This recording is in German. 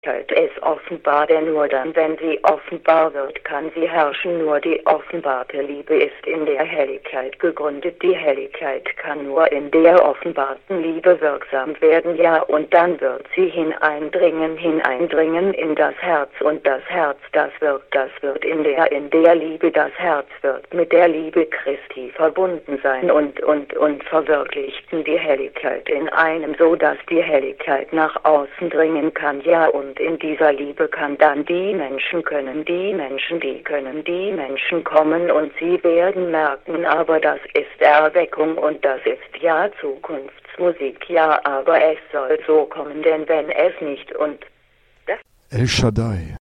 Es offenbar, denn nur dann, wenn sie offenbar wird, kann sie herrschen. Nur die offenbarte Liebe ist in der Helligkeit gegründet. Die Helligkeit kann nur in der offenbarten Liebe wirksam werden, ja, und dann wird sie hineindringen in das Herz, und das Herz, das wird in der Liebe, das Herz wird mit der Liebe Christi verbunden sein und verwirklichten die Helligkeit in einem, so dass die Helligkeit nach außen dringen kann, ja, und in dieser Liebe kann dann die Menschen kommen und sie werden merken, aber das ist Erweckung und das ist ja Zukunftsmusik, ja, aber es soll so kommen, denn wenn es nicht und El Shaddai,